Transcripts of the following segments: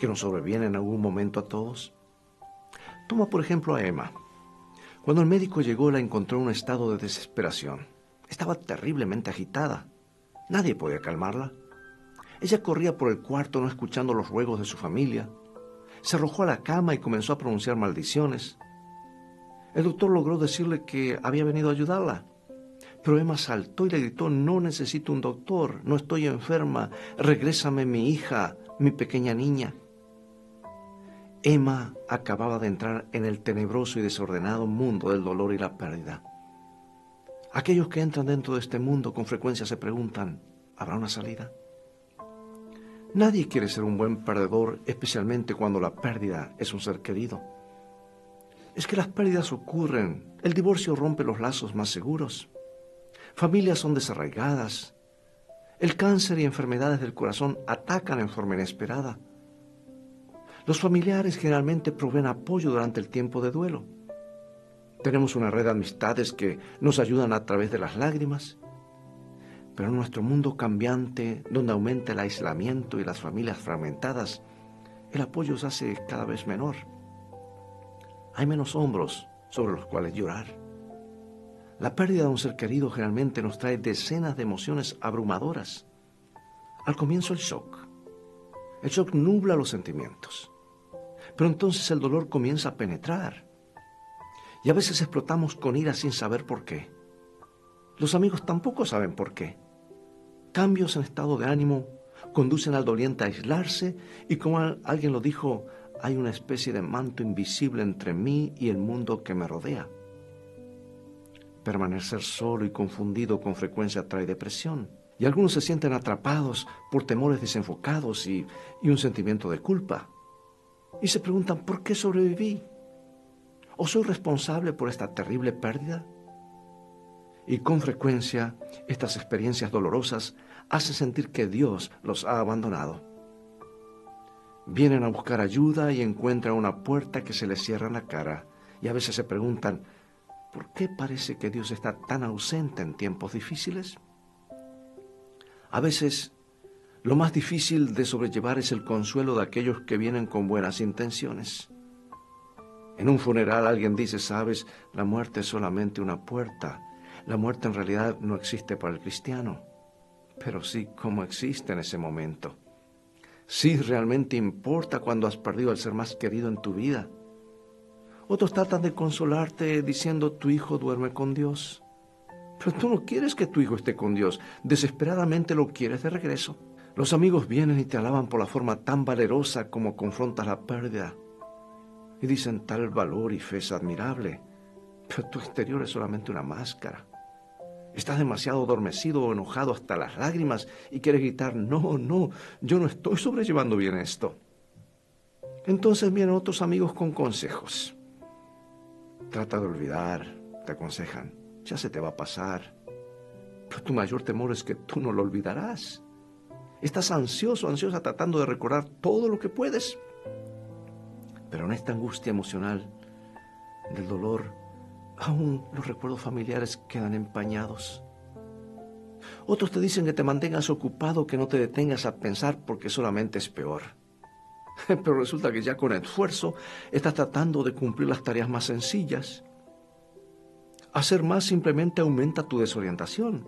que nos sobreviene en algún momento a todos. Toma por ejemplo a Emma. Cuando el médico llegó, la encontró en un estado de desesperación. Estaba terriblemente agitada. Nadie podía calmarla. Ella corría por el cuarto no escuchando los ruegos de su familia. Se arrojó a la cama y comenzó a pronunciar maldiciones. El doctor logró decirle que había venido a ayudarla. Pero Emma saltó y le gritó: no necesito un doctor, no estoy enferma, regrésame mi hija, mi pequeña niña. Emma acababa de entrar en el tenebroso y desordenado mundo del dolor y la pérdida. Aquellos que entran dentro de este mundo con frecuencia se preguntan: ¿habrá una salida? Nadie quiere ser un buen perdedor, especialmente cuando la pérdida es un ser querido. Es que las pérdidas ocurren, el divorcio rompe los lazos más seguros, familias son desarraigadas, el cáncer y enfermedades del corazón atacan en forma inesperada. Los familiares generalmente proveen apoyo durante el tiempo de duelo. Tenemos una red de amistades que nos ayudan a través de las lágrimas. Pero en nuestro mundo cambiante, donde aumenta el aislamiento y las familias fragmentadas, el apoyo se hace cada vez menor. Hay menos hombros sobre los cuales llorar. La pérdida de un ser querido generalmente nos trae decenas de emociones abrumadoras. Al comienzo el shock. El shock nubla los sentimientos. Pero entonces el dolor comienza a penetrar. Y a veces explotamos con ira sin saber por qué. Los amigos tampoco saben por qué. Cambios en estado de ánimo conducen al doliente a aislarse y, como alguien lo dijo, hay una especie de manto invisible entre mí y el mundo que me rodea. Permanecer solo y confundido con frecuencia trae depresión, y algunos se sienten atrapados por temores desenfocados y un sentimiento de culpa. Y se preguntan: ¿por qué sobreviví? ¿O soy responsable por esta terrible pérdida? Y con frecuencia estas experiencias dolorosas hacen sentir que Dios los ha abandonado. Vienen a buscar ayuda y encuentran una puerta que se les cierra en la cara, y a veces se preguntan: ¿por qué parece que Dios está tan ausente en tiempos difíciles? A veces lo más difícil de sobrellevar es el consuelo de aquellos que vienen con buenas intenciones. En un funeral alguien dice: sabes, la muerte es solamente una puerta. La muerte en realidad no existe para el cristiano, pero sí como existe en ese momento. Sí realmente importa cuando has perdido al ser más querido en tu vida. Otros tratan de consolarte diciendo: tu hijo duerme con Dios. Pero tú no quieres que tu hijo esté con Dios, desesperadamente lo quieres de regreso. Los amigos vienen y te alaban por la forma tan valerosa como confrontas la pérdida. Y dicen: tal valor y fe es admirable, pero tu exterior es solamente una máscara. Estás demasiado adormecido o enojado hasta las lágrimas y quieres gritar: no, yo no estoy sobrellevando bien esto. Entonces vienen otros amigos con consejos. Trata de olvidar, te aconsejan. Ya se te va a pasar. Pero tu mayor temor es que tú no lo olvidarás. Estás ansiosa tratando de recordar todo lo que puedes. Pero en esta angustia emocional del dolor, aún los recuerdos familiares quedan empañados. Otros te dicen que te mantengas ocupado, que no te detengas a pensar porque solamente es peor. Pero resulta que ya con esfuerzo estás tratando de cumplir las tareas más sencillas. Hacer más simplemente aumenta tu desorientación.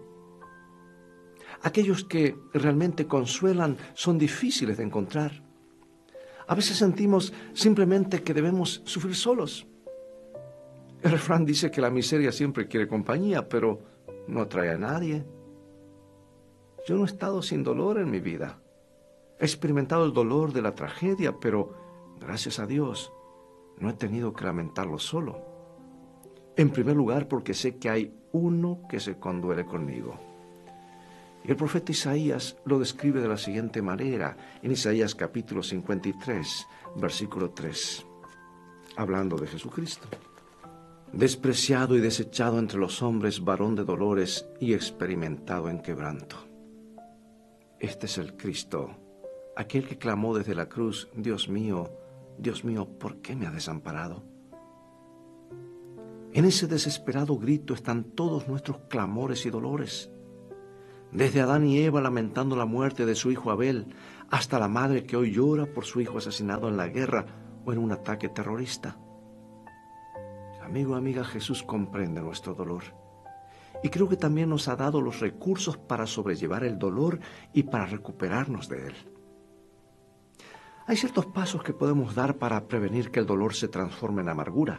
Aquellos que realmente consuelan son difíciles de encontrar. A veces sentimos simplemente que debemos sufrir solos. El refrán dice que la miseria siempre quiere compañía, pero no atrae a nadie. Yo no he estado sin dolor en mi vida. He experimentado el dolor de la tragedia, pero gracias a Dios no he tenido que lamentarlo solo. En primer lugar, porque sé que hay uno que se conduele conmigo. Y el profeta Isaías lo describe de la siguiente manera, en Isaías capítulo 53, versículo 3, hablando de Jesucristo. Despreciado y desechado entre los hombres, varón de dolores y experimentado en quebranto. Este es el Cristo, aquel que clamó desde la cruz: Dios mío, ¿por qué me has desamparado? En ese desesperado grito están todos nuestros clamores y dolores. Desde Adán y Eva lamentando la muerte de su hijo Abel, hasta la madre que hoy llora por su hijo asesinado en la guerra o en un ataque terrorista. Amigo, amiga, Jesús comprende nuestro dolor. Y creo que también nos ha dado los recursos para sobrellevar el dolor y para recuperarnos de él. Hay ciertos pasos que podemos dar para prevenir que el dolor se transforme en amargura.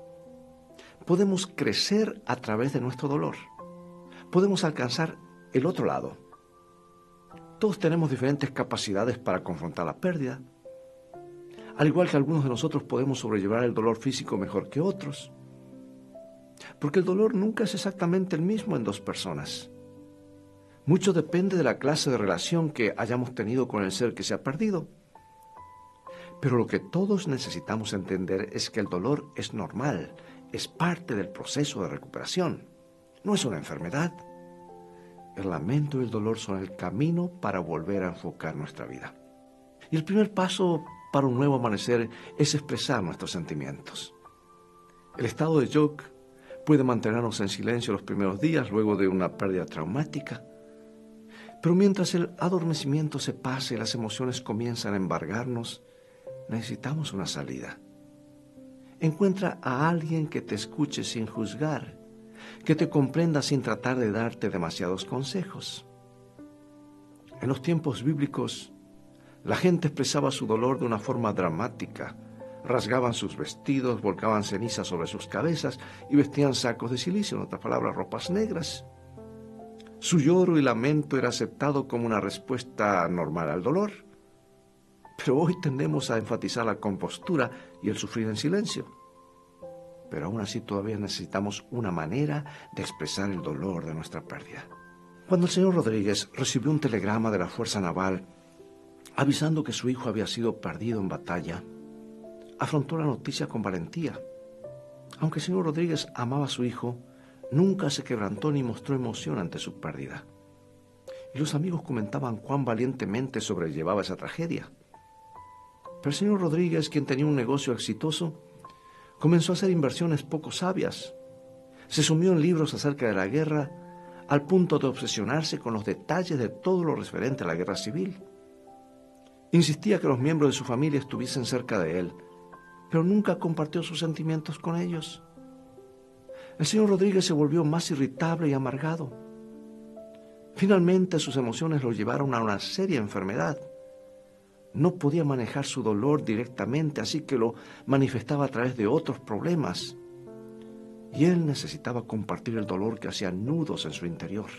Podemos crecer a través de nuestro dolor. Podemos alcanzar el otro lado. Todos tenemos diferentes capacidades para confrontar la pérdida. Al igual que algunos de nosotros podemos sobrellevar el dolor físico mejor que otros. Porque el dolor nunca es exactamente el mismo en dos personas. Mucho depende de la clase de relación que hayamos tenido con el ser que se ha perdido. Pero lo que todos necesitamos entender es que el dolor es normal, es parte del proceso de recuperación. No es una enfermedad. El lamento y el dolor son el camino para volver a enfocar nuestra vida. Y el primer paso para un nuevo amanecer es expresar nuestros sentimientos. El estado de shock puede mantenernos en silencio los primeros días luego de una pérdida traumática. Pero mientras el adormecimiento se pase y las emociones comienzan a embargarnos, necesitamos una salida. Encuentra a alguien que te escuche sin juzgar, que te comprenda sin tratar de darte demasiados consejos. En los tiempos bíblicos, la gente expresaba su dolor de una forma dramática. Rasgaban sus vestidos, volcaban ceniza sobre sus cabezas y vestían sacos de silicio, en otras palabras, ropas negras. Su lloro y lamento era aceptado como una respuesta normal al dolor. Pero hoy tendemos a enfatizar la compostura y el sufrir en silencio. Pero aún así todavía necesitamos una manera de expresar el dolor de nuestra pérdida. Cuando el señor Rodríguez recibió un telegrama de la Fuerza Naval avisando que su hijo había sido perdido en batalla, afrontó la noticia con valentía. Aunque el señor Rodríguez amaba a su hijo, nunca se quebrantó ni mostró emoción ante su pérdida. Y los amigos comentaban cuán valientemente sobrellevaba esa tragedia. Pero el señor Rodríguez, quien tenía un negocio exitoso, comenzó a hacer inversiones poco sabias. Se sumió en libros acerca de la guerra, al punto de obsesionarse con los detalles de todo lo referente a la guerra civil. Insistía que los miembros de su familia estuviesen cerca de él, pero nunca compartió sus sentimientos con ellos. El señor Rodríguez se volvió más irritable y amargado. Finalmente sus emociones lo llevaron a una seria enfermedad. No podía manejar su dolor directamente, así que lo manifestaba a través de otros problemas. Y él necesitaba compartir el dolor que hacía nudos en su interior.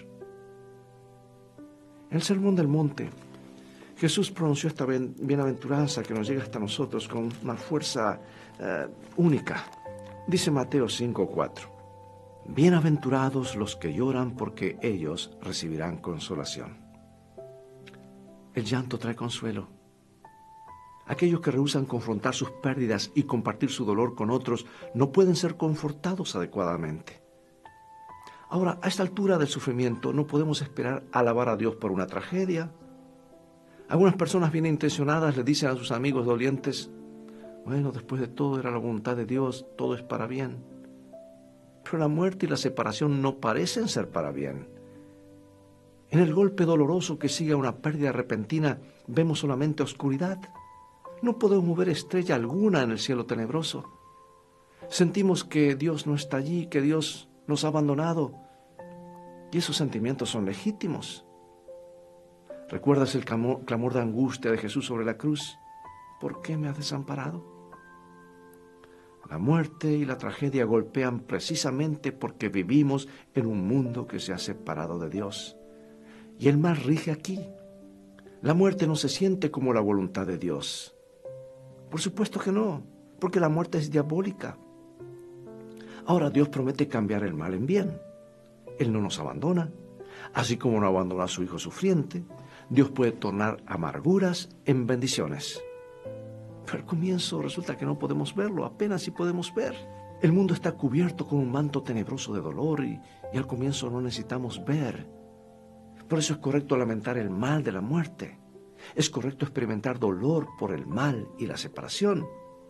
En el Sermón del Monte, Jesús pronunció esta bienaventuranza que nos llega hasta nosotros con una fuerza única. Dice Mateo 5:4. Bienaventurados los que lloran, porque ellos recibirán consolación. El llanto trae consuelo. Aquellos que rehúsan confrontar sus pérdidas y compartir su dolor con otros no pueden ser confortados adecuadamente. Ahora, a esta altura del sufrimiento no podemos esperar alabar a Dios por una tragedia. Algunas personas bien intencionadas le dicen a sus amigos dolientes: bueno, después de todo era la voluntad de Dios, todo es para bien. Pero la muerte y la separación no parecen ser para bien. En el golpe doloroso que sigue a una pérdida repentina, vemos solamente oscuridad. No podemos ver estrella alguna en el cielo tenebroso. Sentimos que Dios no está allí, que Dios nos ha abandonado. Y esos sentimientos son legítimos. ¿Recuerdas el clamor de angustia de Jesús sobre la cruz? ¿Por qué me has desamparado? La muerte y la tragedia golpean precisamente porque vivimos en un mundo que se ha separado de Dios. Y el mal rige aquí. La muerte no se siente como la voluntad de Dios. Por supuesto que no, porque la muerte es diabólica. Ahora Dios promete cambiar el mal en bien. Él no nos abandona. Así como no abandona a su hijo sufriente, Dios puede tornar amarguras en bendiciones. Pero al comienzo resulta que no podemos verlo, apenas si podemos ver. El mundo está cubierto con un manto tenebroso de dolor y al comienzo no necesitamos ver. Por eso es correcto lamentar el mal de la muerte. Es correcto experimentar dolor por el mal y la separación.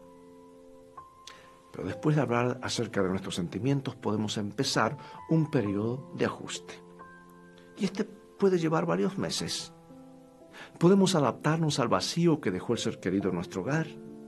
Pero después de hablar acerca de nuestros sentimientos, podemos empezar un periodo de ajuste. Y este puede llevar varios meses. Podemos adaptarnos al vacío que dejó el ser querido en nuestro hogar